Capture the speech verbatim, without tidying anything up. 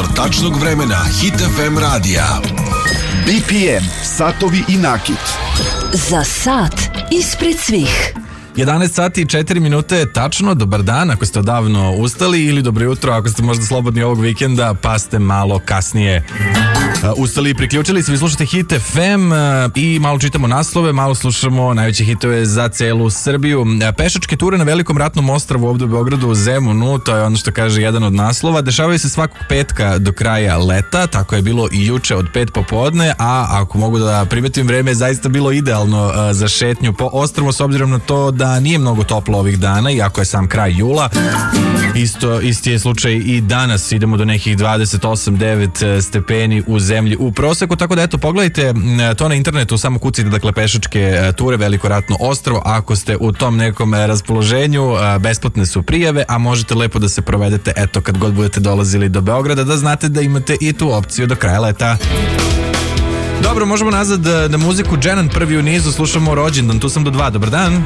Izvor tačnog vremena Hit F M radija. B P M, satovi i nakit. Za sat ispred svih. jedanaest sati i četiri minute, tačno, dobar dan ako ste odavno ustali, ili dobro jutro ako ste možda slobodni ovog vikenda pa ste malo kasnije ustali i priključili se. Vi slušate Hit F M i malo čitamo naslove, malo slušamo najveće hitove za celu Srbiju. Pešačke ture na Velikom ratnom ostrvu ovdje u Beogradu u Zemunu, to je ono što kaže jedan od naslova, dešavaju se svakog petka do kraja leta, tako je bilo i juče od pet popodne, a ako mogu da primetim, vreme je zaista bilo idealno za šetnju po ostrvu, s obzirom na to da nije mnogo toplo ovih dana, iako je sam kraj jula. Isto, isti je slučaj i danas, idemo do nekih dvadeset osam devet stepeni u zemlji u proseku, tako da eto, pogledajte to na internetu, samo kucite dakle pešačke ture Veliko ratno ostrvo, ako ste u tom nekom raspoloženju, besplatne su prijave, a možete lepo da se provedete eto kad god budete dolazili do Beograda, da znate da imate i tu opciju do kraja leta. Dobro, možemo nazad na muziku. Dženan prvi u nizu, slušamo Rođendan, tu sam do dva, dobar dan.